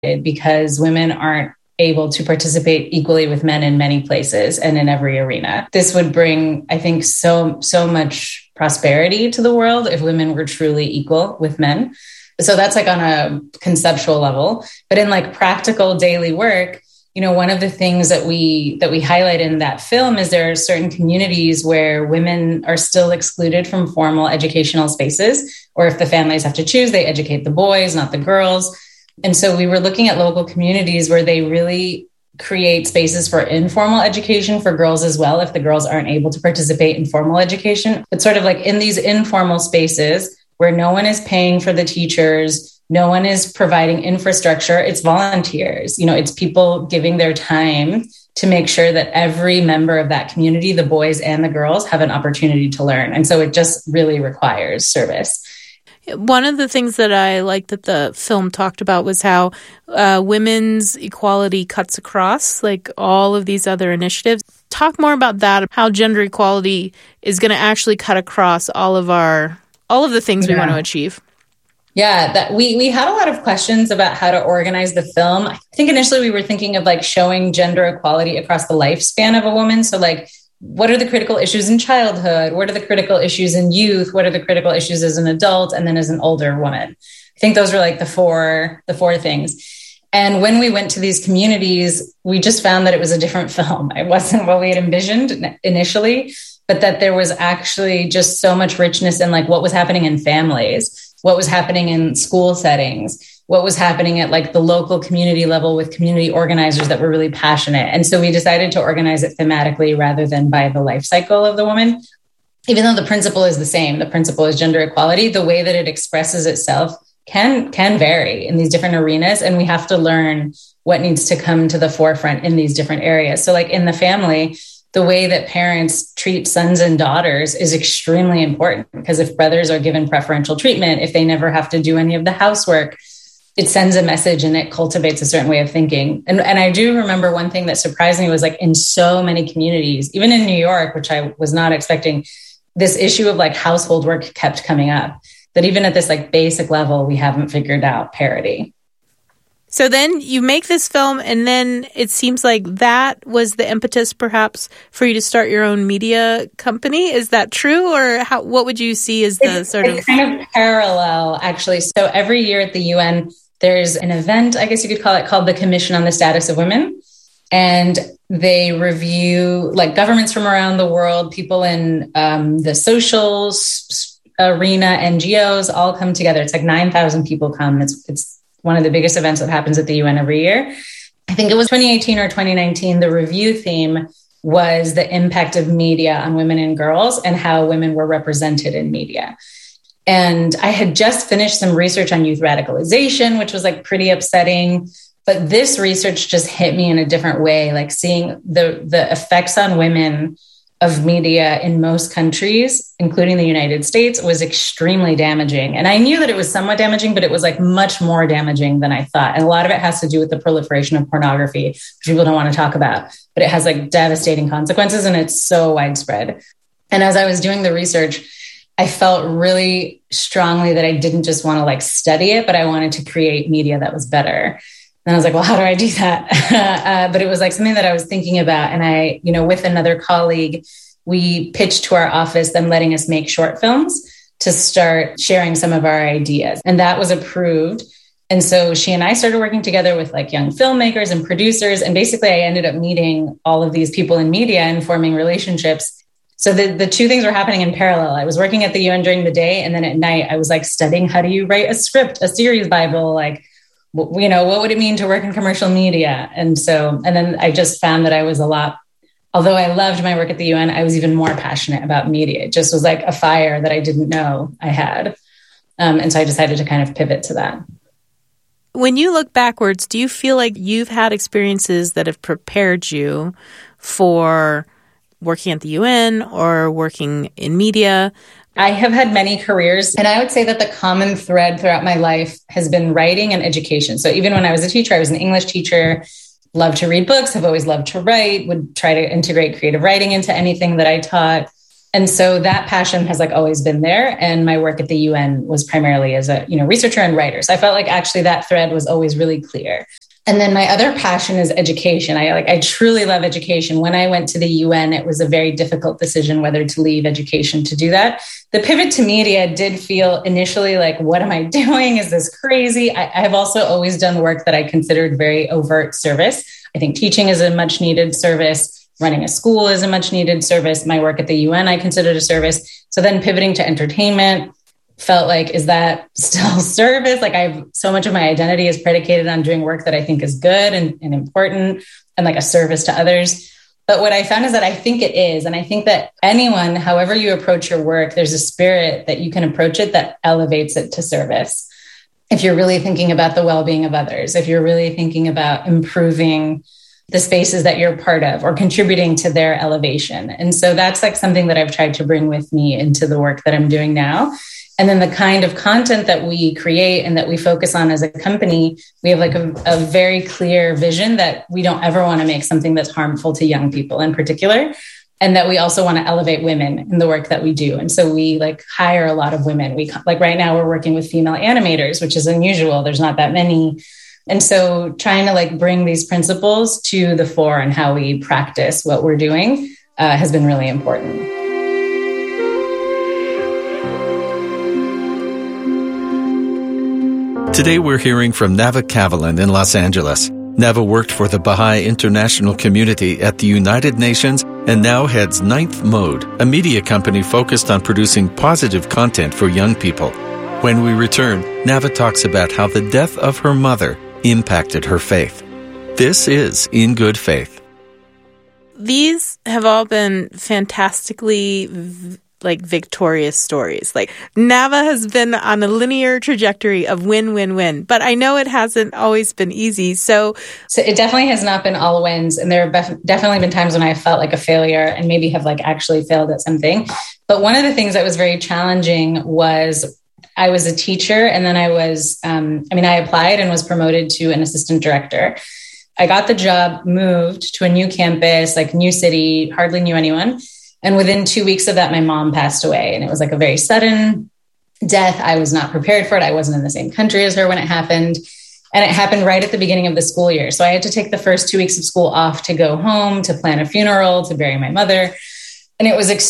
because women aren't able to participate equally with men in many places and in every arena. This would bring, I think, so much prosperity to the world if women were truly equal with men. So that's like on a conceptual level, but in like practical daily work, you know, one of the things that we highlight in that film is there are certain communities where women are still excluded from formal educational spaces, or if the families have to choose, they educate the boys, not the girls. And so we were looking at local communities where they really create spaces for informal education for girls as well, if the girls aren't able to participate in formal education. But sort of like in these informal spaces where no one is paying for the teachers, no one is providing infrastructure, it's volunteers. You know, it's people giving their time to make sure that every member of that community, the boys and the girls, have an opportunity to learn. And so it just really requires service. One of the things that I liked that the film talked about was how women's equality cuts across like all of these other initiatives. Talk more about that, how gender equality is going to actually cut across all of the things we want to achieve. Yeah, that we had a lot of questions about how to organize the film. I think initially we were thinking of like showing gender equality across the lifespan of a woman. So like, what are the critical issues in childhood? What are the critical issues in youth? What are the critical issues as an adult and then as an older woman? I think those were like the four things. And when we went to these communities, we just found that it was a different film. It wasn't what we had envisioned initially, but that there was actually just so much richness in like what was happening in families, what was happening in school settings, what was happening at like the local community level with community organizers that were really passionate. And so we decided to organize it thematically rather than by the life cycle of the woman. Even though the principle is the same, the principle is gender equality, the way that it expresses itself can vary in these different arenas. And we have to learn what needs to come to the forefront in these different areas. So like in the family, the way that parents treat sons and daughters is extremely important, because if brothers are given preferential treatment, if they never have to do any of the housework, it sends a message and it cultivates a certain way of thinking. And I do remember one thing that surprised me was like in so many communities, even in New York, which I was not expecting, this issue of like household work kept coming up, that even at this like basic level, we haven't figured out parity. So then you make this film, and then it seems like that was the impetus perhaps for you to start your own media company. Is that true? Or what would you see as the It's kind of parallel, actually. So every year at the UN, there's an event, I guess you could call it, called the Commission on the Status of Women. And they review like governments from around the world, people in the social arena, NGOs, all come together. It's like 9,000 people come. It's one of the biggest events that happens at the UN every year. I think it was 2018 or 2019. The review theme was the impact of media on women and girls and how women were represented in media. And I had just finished some research on youth radicalization, which was like pretty upsetting. But this research just hit me in a different way, like seeing the effects on women of media in most countries, including the United States, was extremely damaging. And I knew that it was somewhat damaging, but it was like much more damaging than I thought. And a lot of it has to do with the proliferation of pornography, which people don't want to talk about, but it has like devastating consequences and it's so widespread. And as I was doing the research, I felt really strongly that I didn't just want to like study it, but I wanted to create media that was better. And I was like, well, how do I do that? But it was like something that I was thinking about. And I, you know, with another colleague, we pitched to our office them letting us make short films to start sharing some of our ideas. And that was approved. And so she and I started working together with like young filmmakers and producers. And basically I ended up meeting all of these people in media and forming relationships. So the two things were happening in parallel. I was working at the UN during the day. And then at night I was like studying, how do you write a script, a series Bible, like, you know, what would it mean to work in commercial media? And then I just found that I was although I loved my work at the UN, I was even more passionate about media. It just was like a fire that I didn't know I had. And so I decided to kind of pivot to that. When you look backwards, do you feel like you've had experiences that have prepared you for working at the UN or working in media? I have had many careers, and I would say that the common thread throughout my life has been writing and education. So even when I was a teacher, I was an English teacher, loved to read books, have always loved to write, would try to integrate creative writing into anything that I taught. And so that passion has like always been there. And my work at the UN was primarily as a, researcher and writer. So I felt like actually that thread was always really clear. And then my other passion is education. I truly love education. When I went to the UN, it was a very difficult decision whether to leave education to do that. The pivot to media did feel initially like, what am I doing? Is this crazy? I have also always done work that I considered very overt service. I think teaching is a much needed service. Running a school is a much needed service. My work at the UN, I considered a service. So then pivoting to entertainment felt like, is that still service? Like so much of my identity is predicated on doing work that I think is good and important and like a service to others. But what I found is that I think it is. And I think that anyone, however you approach your work, there's a spirit that you can approach it that elevates it to service. If you're really thinking about the well-being of others, if you're really thinking about improving the spaces that you're part of or contributing to their elevation. And so that's like something that I've tried to bring with me into the work that I'm doing now. And then the kind of content that we create and that we focus on as a company, we have like a very clear vision that we don't ever want to make something that's harmful to young people in particular. And that we also want to elevate women in the work that we do. And so we like hire a lot of women. We like right now we're working with female animators, which is unusual. There's not that many. And so trying to like bring these principles to the fore and how we practice what we're doing has been really important. Today we're hearing from Nava Kavalan in Los Angeles. Nava worked for the Baha'i International Community at the United Nations and now heads Ninth Mode, a media company focused on producing positive content for young people. When we return, Nava talks about how the death of her mother impacted her faith. This is In Good Faith. These have all been fantastically victorious stories. Like Nava has been on a linear trajectory of win, win, win. But I know it hasn't always been easy. So it definitely has not been all wins. And there have definitely been times when I felt like a failure and maybe have like actually failed at something. But one of the things that was very challenging was I was a teacher, and then I applied and was promoted to an assistant director. I got the job, moved to a new campus, like new city, hardly knew anyone. And within 2 weeks of that, my mom passed away. And it was like a very sudden death. I was not prepared for it. I wasn't in the same country as her when it happened. And it happened right at the beginning of the school year. So I had to take the first 2 weeks of school off to go home, to plan a funeral, to bury my mother. And it was an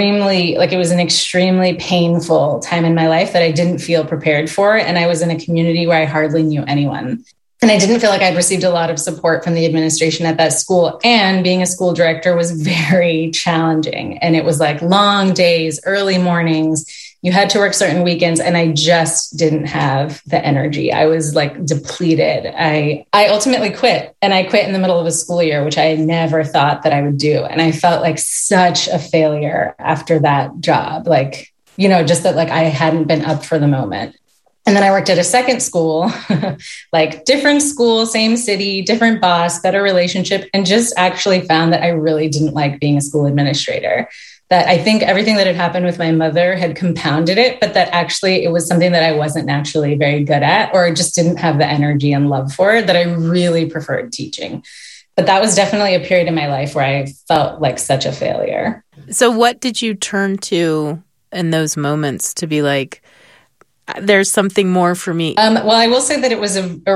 extremely painful time in my life that I didn't feel prepared for. And I was in a community where I hardly knew anyone. And I didn't feel like I'd received a lot of support from the administration at that school. And being a school director was very challenging. And it was like long days, early mornings. You had to work certain weekends, and I just didn't have the energy. I was like depleted. I ultimately quit, and I quit in the middle of a school year, which I never thought that I would do. And I felt like such a failure after that job. Like, just that like I hadn't been up for the moment. And then I worked at a second school, like different school, same city, different boss, better relationship, and just actually found that I really didn't like being a school administrator. That I think everything that had happened with my mother had compounded it, but that actually it was something that I wasn't naturally very good at, or just didn't have the energy and love for it, that I really preferred teaching. But that was definitely a period in my life where I felt like such a failure. So what did you turn to in those moments to be like, there's something more for me? Well, I will say that it was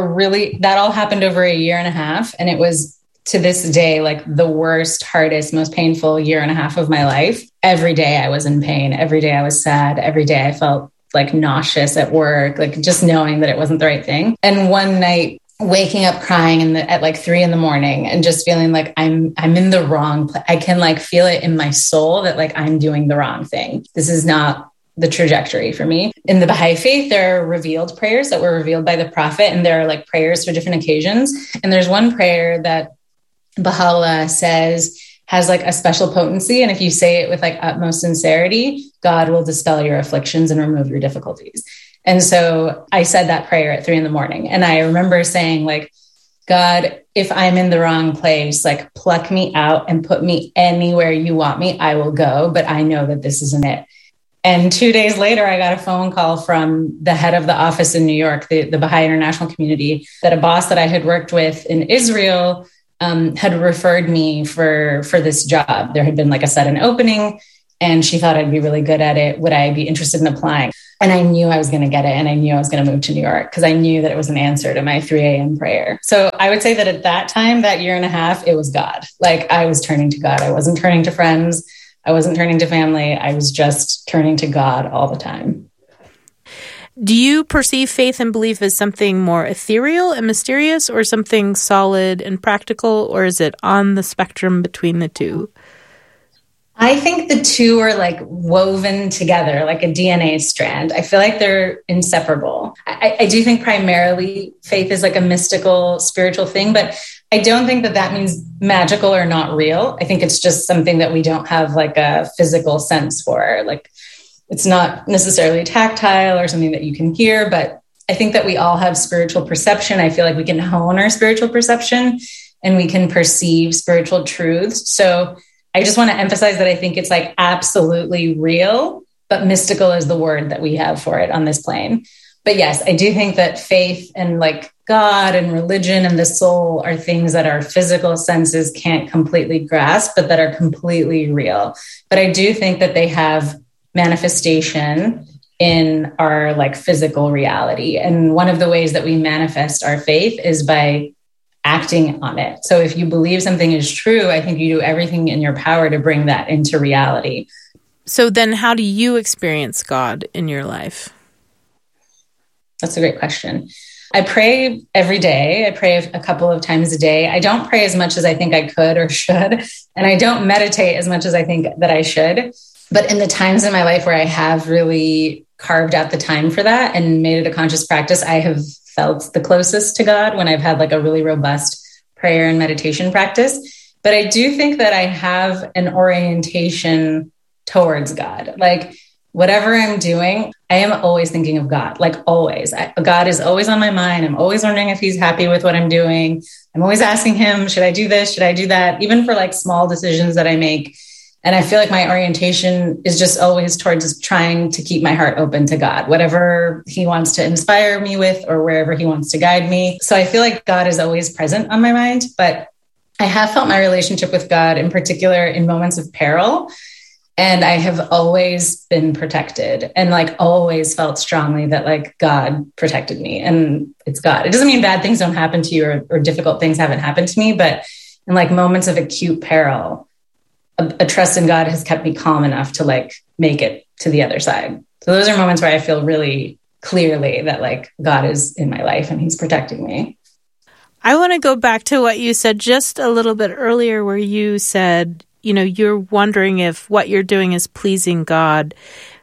that all happened over 1.5 years. And it was, to this day, like the worst, hardest, most painful 1.5 years of my life. Every day I was in pain. Every day I was sad. Every day I felt like nauseous at work, like just knowing that it wasn't the right thing. And one night waking up crying at like 3 a.m. and just feeling like I'm in the wrong place. I can like feel it in my soul that like I'm doing the wrong thing. This is not the trajectory for me. In the Baha'i faith, there are revealed prayers that were revealed by the prophet, and there are like prayers for different occasions. And there's one prayer that Baha'u'llah says has like a special potency. And if you say it with like utmost sincerity, God will dispel your afflictions and remove your difficulties. And so I said that prayer at 3 a.m. And I remember saying like, God, if I'm in the wrong place, like pluck me out and put me anywhere you want me, I will go. But I know that this isn't it. And 2 days later, I got a phone call from the head of the office in New York, the Baha'i International Community, that a boss that I had worked with in Israel had referred me for this job. There had been like a sudden opening, and she thought I'd be really good at it. Would I be interested in applying? And I knew I was going to get it. And I knew I was going to move to New York because I knew that it was an answer to my 3 a.m. prayer. So I would say that at that time, that year and a half, it was God. Like I was turning to God. I wasn't turning to friends. I wasn't turning to family. I was just turning to God all the time. Do you perceive faith and belief as something more ethereal and mysterious, or something solid and practical, or is it on the spectrum between the two? I think the two are like woven together, like a DNA strand. I feel like they're inseparable. I do think primarily faith is like a mystical, spiritual thing, but I don't think that that means magical or not real. I think it's just something that we don't have like a physical sense for. Like it's not necessarily tactile or something that you can hear, but I think that we all have spiritual perception. I feel like we can hone our spiritual perception and we can perceive spiritual truths. So I just want to emphasize that I think it's like absolutely real, but mystical is the word that we have for it on this plane. But yes, I do think that faith and like God and religion and the soul are things that our physical senses can't completely grasp, but that are completely real. But I do think that they have manifestation in our like physical reality. And one of the ways that we manifest our faith is by acting on it. So if you believe something is true, I think you do everything in your power to bring that into reality. So then how do you experience God in your life? That's a great question. I pray every day. I pray a couple of times a day. I don't pray as much as I think I could or should. And I don't meditate as much as I think that I should. But in the times in my life where I have really carved out the time for that and made it a conscious practice, I have felt the closest to God when I've had like a really robust prayer and meditation practice. But I do think that I have an orientation towards God. Like whatever I'm doing, I am always thinking of God, like always. God is always on my mind. I'm always wondering if he's happy with what I'm doing. I'm always asking him, should I do this? Should I do that? Even for like small decisions that I make. And I feel like my orientation is just always towards trying to keep my heart open to God, whatever he wants to inspire me with or wherever he wants to guide me. So I feel like God is always present on my mind, but I have felt my relationship with God in particular in moments of peril. And I have always been protected and like always felt strongly that like God protected me and it's God. It doesn't mean bad things don't happen to you or difficult things haven't happened to me, but in like moments of acute peril, a trust in God has kept me calm enough to like make it to the other side. So those are moments where I feel really clearly that like God is in my life and he's protecting me. I want to go back to what you said just a little bit earlier where you said, you know, you're wondering if what you're doing is pleasing God.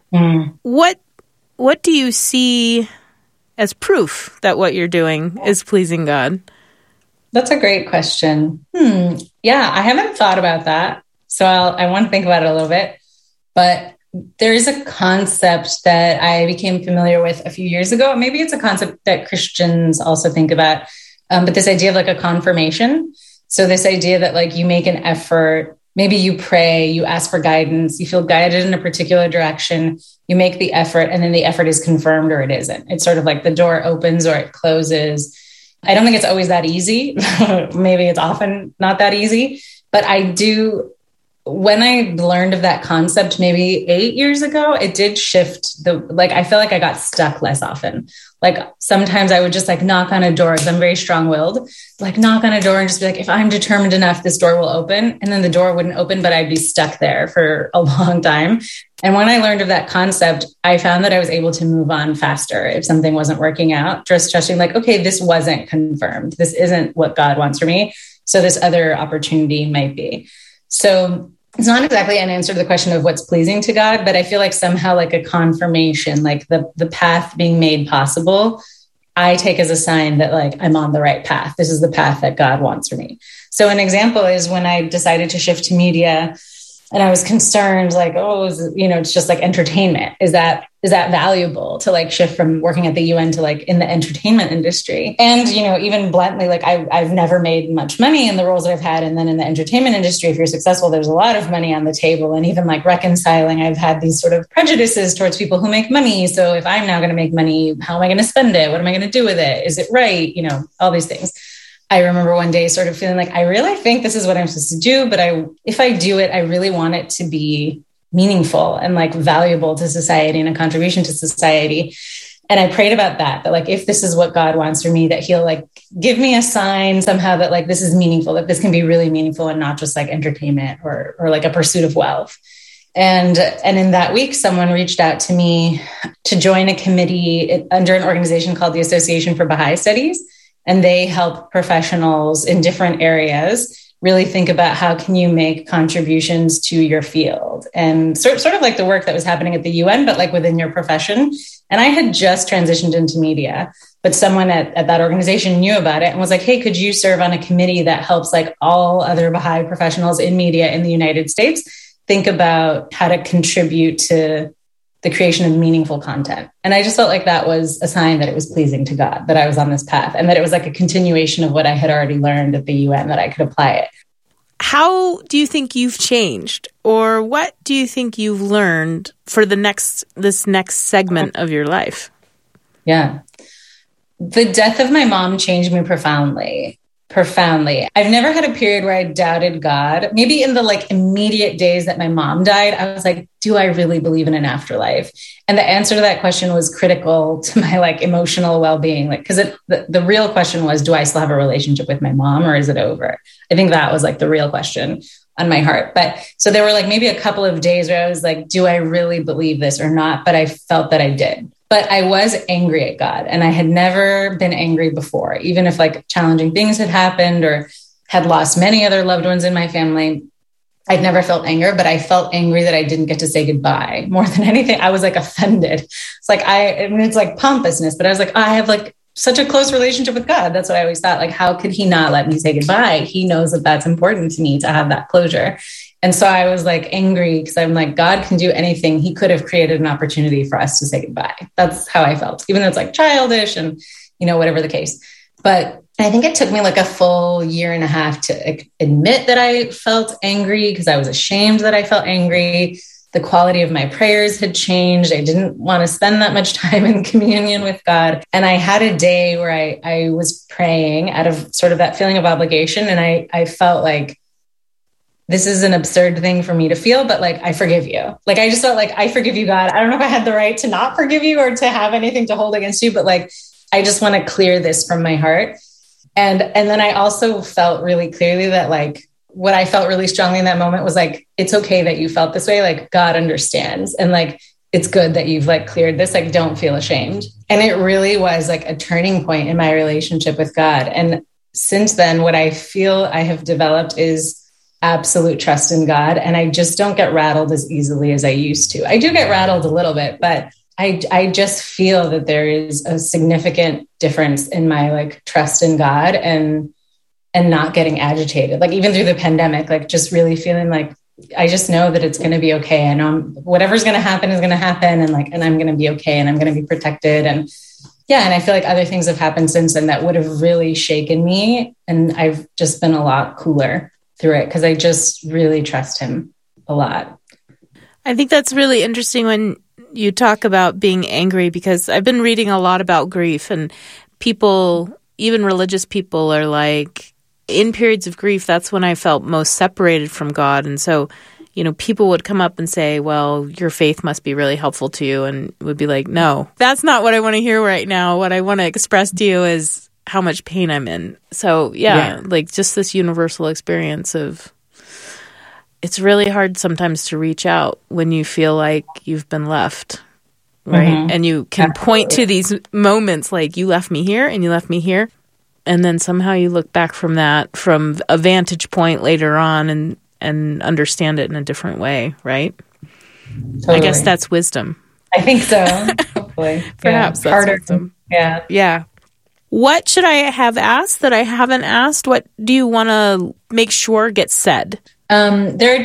What do you see as proof that what you're doing is pleasing God? That's a great question. Yeah, I haven't thought about that. So I want to think about it a little bit, but there is a concept that I became familiar with a few years ago. Maybe it's a concept that Christians also think about, but this idea of like a confirmation. So this idea that like you make an effort, maybe you pray, you ask for guidance, you feel guided in a particular direction, you make the effort, and then the effort is confirmed or it isn't. It's sort of like the door opens or it closes. I don't think it's always that easy. Maybe it's often not that easy, but I do. When I learned of that concept, maybe 8 years ago, it did shift I feel like I got stuck less often. Like sometimes I would just like knock on a door because I'm very strong-willed, like knock on a door and just be like, if I'm determined enough, this door will open. And then the door wouldn't open, but I'd be stuck there for a long time. And when I learned of that concept, I found that I was able to move on faster if something wasn't working out, just trusting like, okay, this wasn't confirmed. This isn't what God wants for me. So this other opportunity might be. So it's not exactly an answer to the question of what's pleasing to God, but I feel like somehow like a confirmation, like the path being made possible, I take as a sign that like I'm on the right path. This is the path that God wants for me. So an example is when I decided to shift to media and I was concerned like, it's just like entertainment. Is that valuable to like shift from working at the UN to like in the entertainment industry? And, even bluntly, like I've never made much money in the roles that I've had. And then in the entertainment industry, if you're successful, there's a lot of money on the table. And even like reconciling, I've had these sort of prejudices towards people who make money. So if I'm now going to make money, how am I going to spend it? What am I going to do with it? Is it right? All these things. I remember one day sort of feeling like, I really think this is what I'm supposed to do, but if I do it, I really want it to be meaningful and like valuable to society and a contribution to society. And I prayed about that like, if this is what God wants for me, that he'll like give me a sign somehow that like, this is meaningful, that this can be really meaningful and not just like entertainment or like a pursuit of wealth. And in that week, someone reached out to me to join a committee under an organization called the Association for Baha'i Studies. And they help professionals in different areas really think about how can you make contributions to your field, and sort of like the work that was happening at the UN, but like within your profession. And I had just transitioned into media, but someone at that organization knew about it and was like, hey, could you serve on a committee that helps like all other Baha'i professionals in media in the United States think about how to contribute to the creation of meaningful content? And I just felt like that was a sign that it was pleasing to God, that I was on this path, and that it was like a continuation of what I had already learned at the UN, that I could apply it. How do you think you've changed, or what do you think you've learned for this next segment of your life? Yeah. The death of my mom changed me profoundly. I've never had a period where I doubted God. Maybe in the like immediate days that my mom died, I was like, do I really believe in an afterlife? And the answer to that question was critical to my like emotional well-being. Like, because the real question was, do I still have a relationship with my mom, or is it over? I think that was like the real question on my heart. But so there were like maybe a couple of days where I was like, do I really believe this or not? But I felt that I did. But I was angry at God, and I had never been angry before, even if like challenging things had happened or had lost many other loved ones in my family. I'd never felt anger, but I felt angry that I didn't get to say goodbye. More than anything, I was like offended. It's like, it's like pompousness, but I was like, I have like such a close relationship with God. That's what I always thought. Like, how could he not let me say goodbye? He knows that that's important to me to have that closure. And so I was like angry because I'm like, God can do anything. He could have created an opportunity for us to say goodbye. That's how I felt, even though it's like childish and, whatever the case. But I think it took me like a full year and a half to admit that I felt angry, because I was ashamed that I felt angry. The quality of my prayers had changed. I didn't want to spend that much time in communion with God. And I had a day where I was praying out of sort of that feeling of obligation. And I felt like, this is an absurd thing for me to feel, but like, I forgive you. Like, I just felt like, I forgive you, God. I don't know if I had the right to not forgive you or to have anything to hold against you, but like, I just want to clear this from my heart. And then I also felt really clearly that like, what I felt really strongly in that moment was like, it's okay that you felt this way. Like, God understands. And like, it's good that you've like cleared this, like, don't feel ashamed. And it really was like a turning point in my relationship with God. And since then, what I feel I have developed is absolute trust in God. And I just don't get rattled as easily as I used to. I do get rattled a little bit, but I just feel that there is a significant difference in my like trust in God and not getting agitated. Like, even through the pandemic, like just really feeling like, I just know that it's going to be okay. I know whatever's going to happen is going to happen. And I'm going to be okay. And I'm going to be protected. And yeah. And I feel like other things have happened since then that would have really shaken me. And I've just been a lot cooler through it, because I just really trust him a lot. I think that's really interesting when you talk about being angry, because I've been reading a lot about grief, and people, even religious people, are like, in periods of grief, that's when I felt most separated from God. And so, people would come up and say, well, your faith must be really helpful to you, and would be like, no, that's not what I want to hear right now. What I want to express to you is how much pain I'm in. So yeah, like just this universal experience of, it's really hard sometimes to reach out when you feel like you've been left, right? Mm-hmm. And you can point to these moments like, you left me here and you left me here. And then somehow you look back from that, from a vantage point later on, and understand it in a different way, right? Totally. I guess that's wisdom. I think so. Hopefully. Perhaps that's harder. Wisdom. Yeah. Yeah. What should I have asked that I haven't asked? What do you want to make sure gets said? There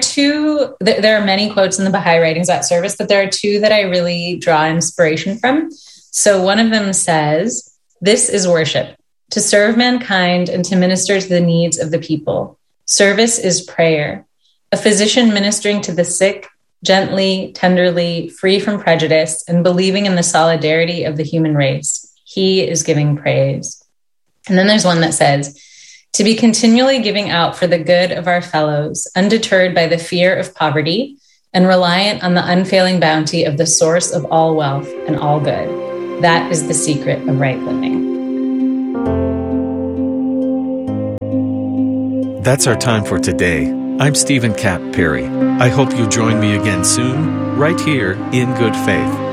are many quotes in the Baha'i writings about service, but there are two that I really draw inspiration from. So one of them says, "This is worship, to serve mankind and to minister to the needs of the people. Service is prayer, a physician ministering to the sick, gently, tenderly, free from prejudice, and believing in the solidarity of the human race. He is giving praise." And then there's one that says, "To be continually giving out for the good of our fellows, undeterred by the fear of poverty, and reliant on the unfailing bounty of the source of all wealth and all good. That is the secret of right living. That's our time for today. I'm Stephen Kapp Perry. I hope you join me again soon, right here in Good Faith.